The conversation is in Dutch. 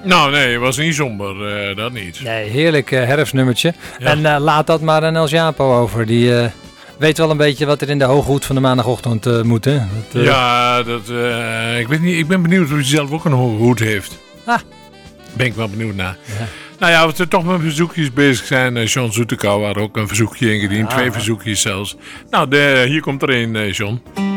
Nou, nee, het was niet somber. Dat niet. Nee, heerlijk herfstnummertje. Ja. En laat dat maar aan Els Japo over. Die weet wel een beetje wat er in de hooghoed van de maandagochtend moet. Hè? Ik weet niet. Ik ben benieuwd of hij zelf ook een hoge hoed heeft. Ah. Ben ik wel benieuwd naar. Ja. Nou ja, als we toch met verzoekjes bezig zijn. John Zoetekou had ook een verzoekje ingediend. 2 verzoekjes zelfs. Nou, hier komt er een, John.